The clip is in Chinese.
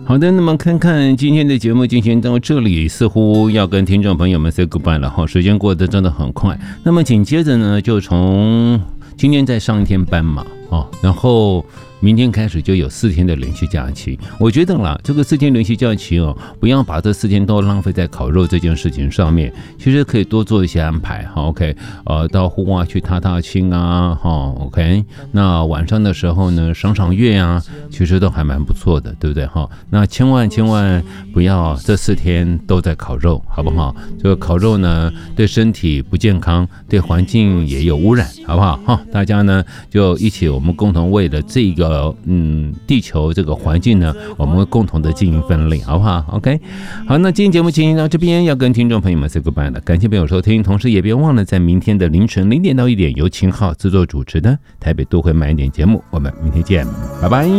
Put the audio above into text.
好的，那么看看今天的节目进行到这里，似乎要跟听众朋友们 say goodbye 了哈，时间过得真的很快。那么紧接着呢，就从今天再上一天班嘛，然后明天开始就有4天的连续假期。我觉得啦，这个4天连续假期不要把这4天都浪费在烤肉这件事情上面，其实可以多做一些安排。OK， 到户外去踏踏青啊，OK， 那晚上的时候呢，赏赏月啊，其实都还蛮不错的，对不对哈？那千万不要这4天都在烤肉，好不好？这个烤肉呢，对身体不健康，对环境也有污染，好不好？大家呢就一起，我们共同为了这个地球这个环境呢，我们会共同的尽一份力，好不好 ？OK， 好，那今天节目进行到这边，要跟听众朋友们 say goodbye 了，感谢朋友收听，同时也别忘了在明天的凌晨0点到1点，由秦昊制作主持的台北都会慢一点节目，我们明天见，拜拜。